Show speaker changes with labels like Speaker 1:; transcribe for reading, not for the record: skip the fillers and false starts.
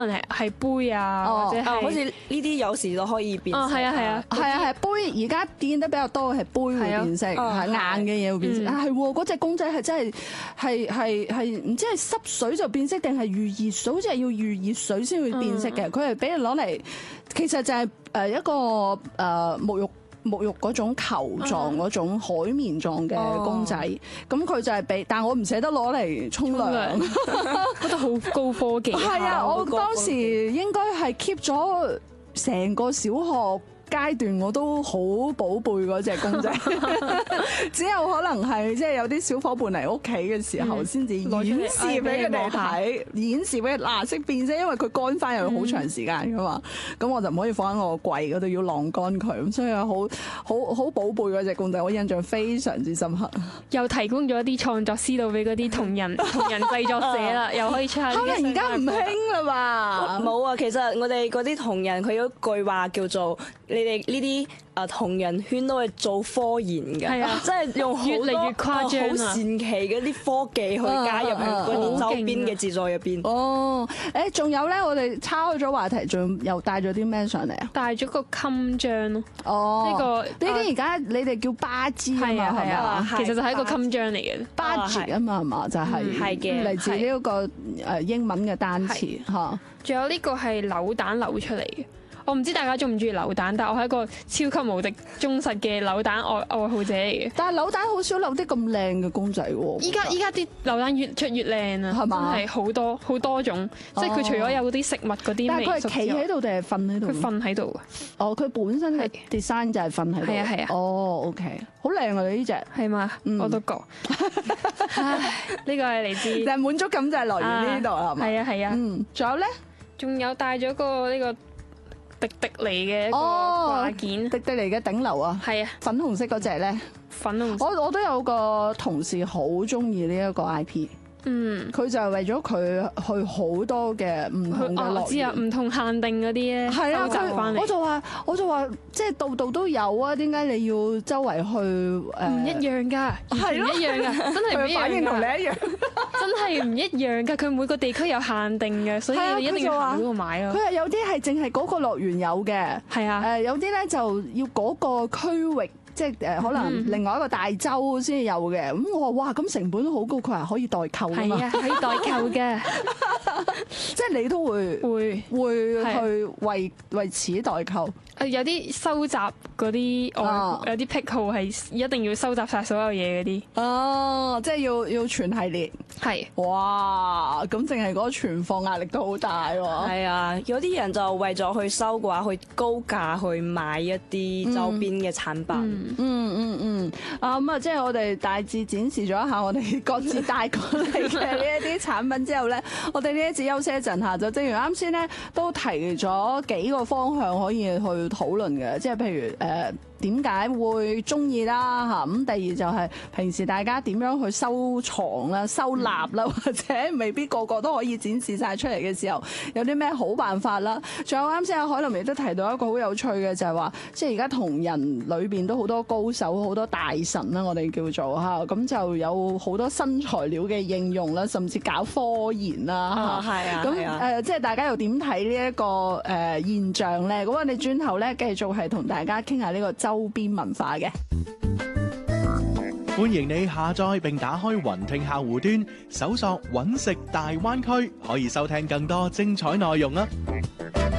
Speaker 1: 可能係杯啊，或者係
Speaker 2: 好似呢啲有時都可以變色。
Speaker 1: 係啊，
Speaker 3: 杯而家見得比較多係杯會變色，係硬嘅嘢會變色。係喎，嗰隻公仔係真係唔知係濕水就變色定係遇熱水，好似係要遇熱水先會變色嘅。佢係俾人攞嚟，其實就係一個沐浴嗰種球狀嗰種海綿狀嘅公仔，咁佢就係俾，但我唔捨得攞嚟沖涼，
Speaker 1: 覺得好高科技。
Speaker 3: 係啊，我當時應該係 keep 咗成個小學階段我都好寶貝嗰隻公仔，只有可能係即係有啲小伙伴嚟屋企嘅時候，先至演示俾佢哋睇，演示俾嗱識變色，因為佢乾翻又要好長時間噶嘛，咁我就唔可以放喺我個櫃嗰度，要晾乾佢，咁所以好寶貝嗰隻公仔，我印象非常之深刻。
Speaker 1: 又提供咗一啲創作思路俾嗰啲同人製作者啦，又可以出下。
Speaker 3: 可能而家唔興啦嘛？
Speaker 2: 冇啊，其實我哋嗰啲同人佢有句話叫做你哋呢啲同人圈都係做科研嘅，
Speaker 1: 係啊，
Speaker 2: 即係用
Speaker 1: 越嚟越誇張
Speaker 2: 好神奇嗰啲科技去加入去嗰啲周邊嘅製作入邊。
Speaker 3: 哦，仲有咧，我哋岔開咗話題，仲又帶咗啲咩上嚟啊？
Speaker 1: 帶咗個襟章咯。
Speaker 3: 哦，呢啲而家你哋叫巴支啊嘛，係嘛？
Speaker 1: 其實就係一個襟章嚟嘅
Speaker 3: ，budget 啊嘛，係嘛？就係嚟自呢一個英文嘅單詞嚇。
Speaker 1: 仲有呢個係扭蛋扭出嚟嘅。我唔知大家中唔中意扭蛋，但係我係一個超級無敵忠實嘅扭蛋愛好者嚟嘅。
Speaker 3: 但係扭蛋好少扭啲咁靚嘅公仔喎。
Speaker 1: 依家啲扭蛋越出越靚啊，
Speaker 3: 係嘛？
Speaker 1: 真係好多種，即係佢除咗有嗰啲食物嗰啲，
Speaker 3: 但係佢係企喺度定係瞓喺度？
Speaker 1: 佢瞓喺度。
Speaker 3: 哦，佢本身嘅 design 就係瞓喺度。
Speaker 1: 係啊。
Speaker 3: 哦 ，OK， 好靚啊！你呢隻
Speaker 1: 係嘛？我都覺。呢個係嚟自，
Speaker 3: 但係滿足感就係來源呢度係嘛？
Speaker 1: 係啊。
Speaker 3: 仲有咧？
Speaker 1: 仲有帶咗個呢個迪尼嘅一個掛件，
Speaker 3: 迪尼嘅頂流啊，
Speaker 1: 係啊，
Speaker 3: 粉紅色嗰隻咧，
Speaker 1: 粉紅色。
Speaker 3: 我都有個同事好中意呢一個 IP。佢就係為咗佢去好多嘅唔同嘅樂園，
Speaker 1: 我知啊，唔同限定嗰啲咧，收集翻嚟。
Speaker 3: 我就話，即係度度都有啊，點解你要周圍去
Speaker 1: 唔一樣㗎，係唔一樣㗎，真係唔一樣㗎。
Speaker 3: 反應同你一樣，
Speaker 1: 真係唔一樣㗎。佢每個地區有限定嘅，所以你一定要行嗰度買咯。
Speaker 3: 佢係有啲係淨係嗰個樂園有嘅，
Speaker 1: 係啊，
Speaker 3: 有啲咧就要嗰個區域。即係可能另外一個大洲先有嘅，咁我話哇，咁成本都好高，佢話可以代購啊嘛，
Speaker 1: 係啊，可以代購嘅，
Speaker 3: 即係你都會去為此代購。
Speaker 1: 有啲收集嗰啲，有啲癖好係一定要收集晒所有嘢嗰啲。
Speaker 3: 哦，即係要全系列。
Speaker 1: 係。
Speaker 3: 哇，咁淨係嗰個存貨壓力都好大喎。
Speaker 2: 係啊，有啲人就為咗去收嘅話，去高價去買一啲周邊嘅產品。
Speaker 3: 咁啊，即係我哋大致展示咗一下我哋各自帶過嚟嘅呢一啲產品之後咧，我哋呢一節休息一陣下，就正如啱先咧都提咗幾個方向可以去討論嘅，即係譬如點解會中意啦嚇？咁第二就係平時大家點樣去收藏啦、收納啦，或者未必個個都可以展示晒出嚟嘅時候，有啲咩好辦法啦？仲有啱先阿海琳亦都提到一個好有趣嘅，就係話，即係而家同人裏邊都好多高手、好多大神啦，我哋叫做嚇，咁就有好多新材料嘅應用啦，甚至搞科研啦嚇。咁即係大家又點睇呢一個現象咧？咁我哋轉頭咧繼續係同大家傾下呢個周邊文化嘅。
Speaker 4: 歡迎你下載並打開雲聽客戶端，搜索揾食大灣區，可以收聽更多精彩內容啊！